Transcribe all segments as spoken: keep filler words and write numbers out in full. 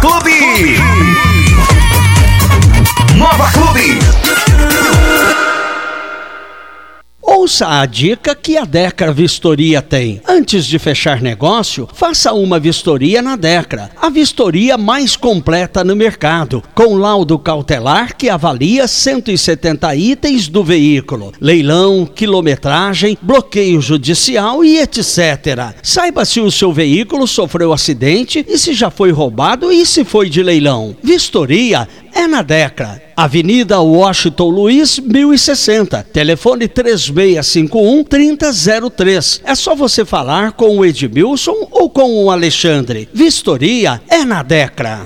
Clube. Nova Clube. Ouça a dica que a Decra Vistoria tem. Antes de fechar negócio, faça uma vistoria na Decra, a vistoria mais completa no mercado, com laudo cautelar que avalia cento e setenta itens do veículo, leilão, quilometragem, bloqueio judicial e etcétera. Saiba se o seu veículo sofreu acidente e se já foi roubado e se foi de leilão. Vistoria é na Decra. Avenida Washington Luiz, mil e sessenta. Telefone três seis cinco um, três zero zero três. É só você falar com o Edmilson ou com o Alexandre. Vistoria é na Decra.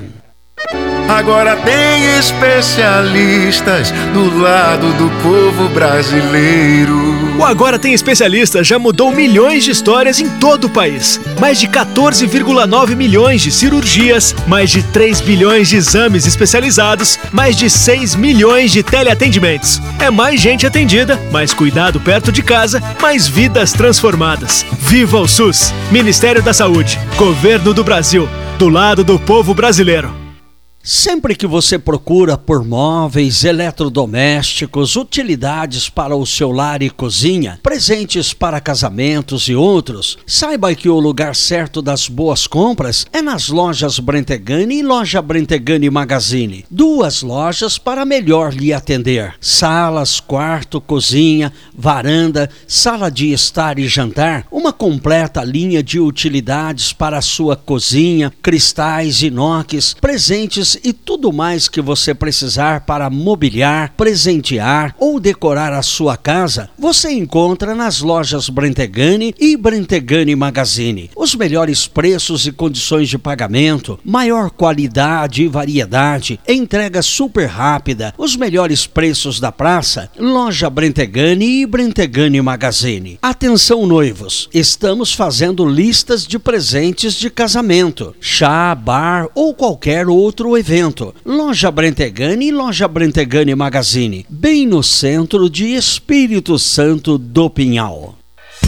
Agora tem especialistas do lado do povo brasileiro. O Agora Tem Especialistas já mudou milhões de histórias em todo o país. Mais de quatorze vírgula nove milhões de cirurgias, mais de três bilhões de exames especializados, mais de seis milhões de teleatendimentos. É mais gente atendida, mais cuidado perto de casa, mais vidas transformadas. Viva o SUS! Ministério da Saúde, Governo do Brasil, do lado do povo brasileiro. Sempre que você procura por móveis, eletrodomésticos, utilidades para o seu lar e cozinha, presentes para casamentos e outros, saiba que o lugar certo das boas compras é nas lojas Brentegani e loja Brentegani Magazine. Duas lojas para melhor lhe atender. Salas, quarto, cozinha, varanda, sala de estar e jantar, uma completa linha de utilidades para a sua cozinha, cristais, inox, presentes e tudo mais que você precisar para mobiliar, presentear ou decorar a sua casa, você encontra nas lojas Brentegani e Brentegani Magazine. Os melhores preços e condições de pagamento, maior qualidade e variedade, entrega super rápida, os melhores preços da praça, loja Brentegani e Brentegani Magazine. Atenção noivos, estamos fazendo listas de presentes de casamento, chá, bar ou qualquer outro evento. Evento. Loja Brentegani e Loja Brentegani Magazine, bem no centro de Espírito Santo do Pinhal.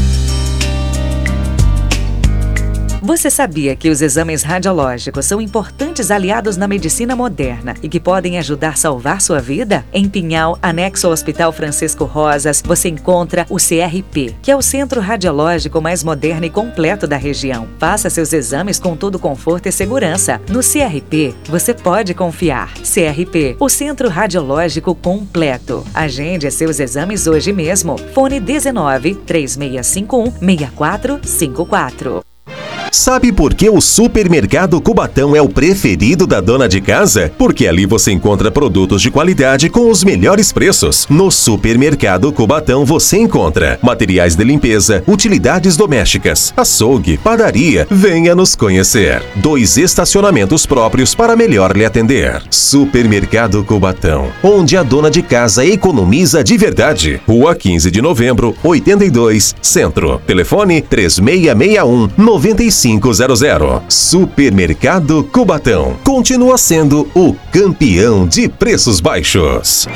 Você sabia que os exames radiológicos são importantes aliados na medicina moderna e que podem ajudar a salvar sua vida? Em Pinhal, anexo ao Hospital Francisco Rosas, você encontra o C R P, que é o centro radiológico mais moderno e completo da região. Faça seus exames com todo conforto e segurança. No C R P, você pode confiar. C R P, o centro radiológico completo. Agende seus exames hoje mesmo. Fone dezenove, três seis cinco um, seis quatro cinco quatro. Sabe por que o Supermercado Cubatão é o preferido da dona de casa? Porque ali você encontra produtos de qualidade com os melhores preços. No Supermercado Cubatão você encontra materiais de limpeza, utilidades domésticas, açougue, padaria. Venha nos conhecer. Dois estacionamentos próprios para melhor lhe atender. Supermercado Cubatão, onde a dona de casa economiza de verdade. Rua quinze de novembro, oitenta e dois, Centro. Telefone três seis seis um, nove cinco zero zero. Supermercado Cubatão continua sendo o campeão de preços baixos.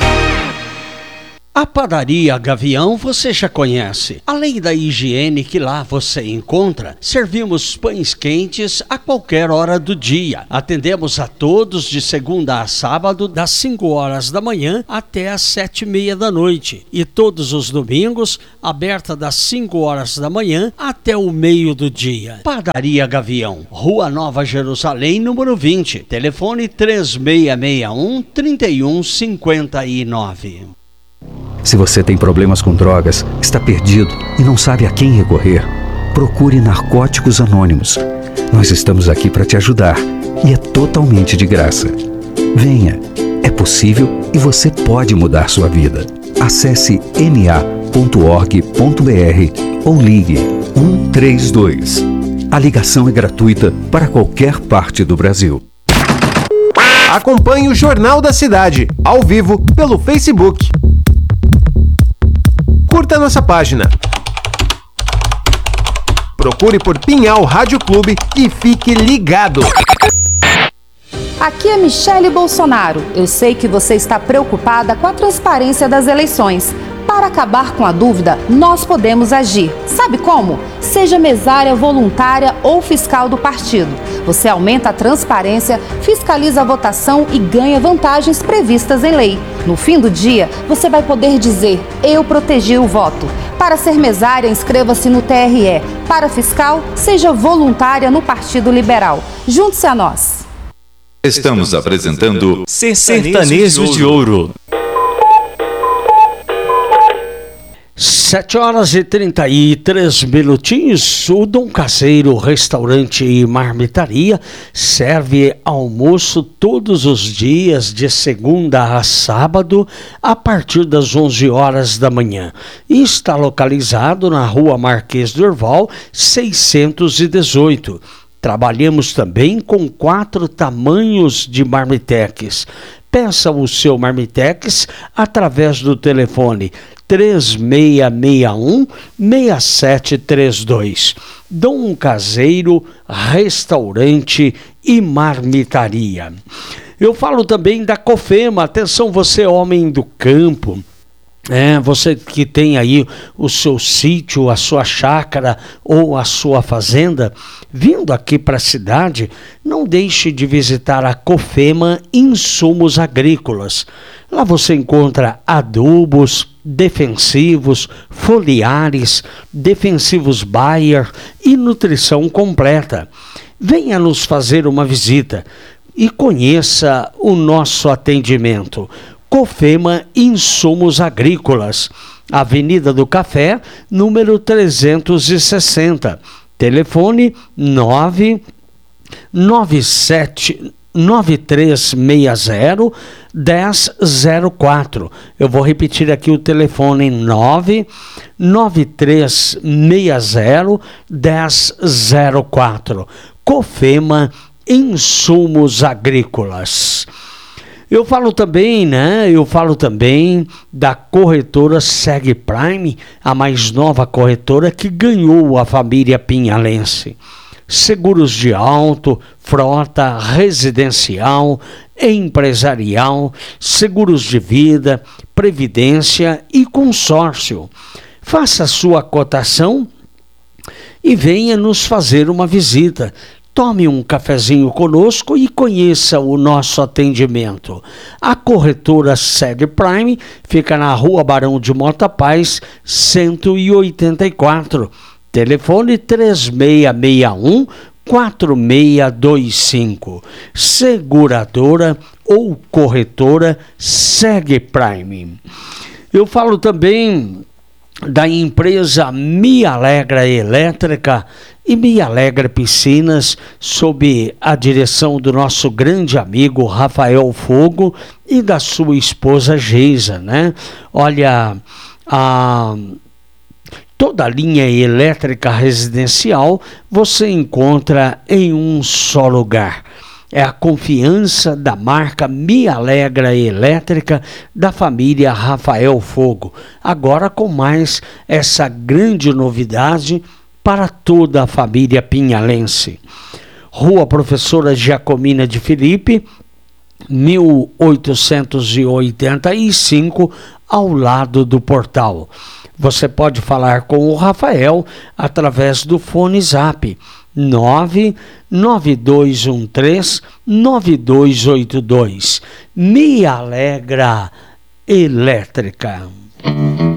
A padaria Gavião você já conhece. Além da higiene que lá você encontra, servimos pães quentes a qualquer hora do dia. Atendemos a todos de segunda a sábado, das cinco horas da manhã até as sete e meia da noite. E todos os domingos, aberta das cinco horas da manhã até o meio do dia. Padaria Gavião, Rua Nova Jerusalém, número vinte. Telefone três seis seis um, três um cinco nove. Se você tem problemas com drogas, está perdido e não sabe a quem recorrer, procure Narcóticos Anônimos. Nós estamos aqui para te ajudar e é totalmente de graça. Venha, é possível e você pode mudar sua vida. Acesse n a ponto org ponto b r ou ligue um três dois. A ligação é gratuita para qualquer parte do Brasil. Acompanhe o Jornal da Cidade, ao vivo, pelo Facebook. Curta nossa página. Procure por Pinhal Rádio Clube e fique ligado. Aqui é Michele Bolsonaro. Eu sei que você está preocupada com a transparência das eleições. Para acabar com a dúvida, nós podemos agir. Sabe como? Seja mesária voluntária ou fiscal do partido. Você aumenta a transparência, fiscaliza a votação e ganha vantagens previstas em lei. No fim do dia, você vai poder dizer: eu protegi o voto. Para ser mesária, inscreva-se no T R E. Para fiscal, seja voluntária no Partido Liberal. Junte-se a nós. Estamos apresentando Sertanejos de Ouro. Sete horas e trinta e três minutinhos. O Dom Caseiro Restaurante e Marmitaria serve almoço todos os dias, de segunda a sábado, a partir das onze horas da manhã. E está localizado na Rua Marquês do Herval, seiscentos e dezoito. Trabalhamos também com quatro tamanhos de marmitex. Peça o seu marmitex através do telefone três seis seis um, seis sete três dois. Dom Caseiro Restaurante e Marmitaria. Eu falo também da Cofema. Atenção, você homem do campo. É, você que tem aí o seu sítio, a sua chácara ou a sua fazenda, vindo aqui para a cidade, não deixe de visitar a Cofema Insumos Agrícolas. Lá você encontra adubos, defensivos, foliares, defensivos Bayer e nutrição completa. Venha nos fazer uma visita e conheça o nosso atendimento. Cofema Insumos Agrícolas, Avenida do Café, número trezentos e sessenta. Telefone nove nove sete nove três seis zero um zero zero quatro. Eu vou repetir aqui o telefone: nove nove três seis zero um zero zero quatro. Cofema Insumos Agrícolas. Eu falo também, né? Eu falo também da corretora Seg Prime, a mais nova corretora que ganhou a família pinhalense. Seguros de auto, frota, residencial, empresarial, seguros de vida, previdência e consórcio. Faça sua cotação e venha nos fazer uma visita. Tome um cafezinho conosco e conheça o nosso atendimento. A corretora Seg Prime fica na Rua Barão de Mota Paz, cento e oitenta e quatro. Telefone três seis seis um, quatro seis dois cinco. Seguradora ou corretora Seg Prime. Eu falo também da empresa Me Alegra Elétrica e Me Alegra Piscinas, sob a direção do nosso grande amigo Rafael Fogo e da sua esposa Geisa, né? Olha, a... toda a linha elétrica residencial você encontra em um só lugar. É a confiança da marca Me Alegra Elétrica da família Rafael Fogo. Agora com mais essa grande novidade para toda a família pinhalense. Rua Professora Giacomina de Filipe, mil oitocentos e oitenta e cinco, ao lado do portal. Você pode falar com o Rafael através do fone Zap nove nove dois um três nove dois oito dois. Me Alegra Elétrica.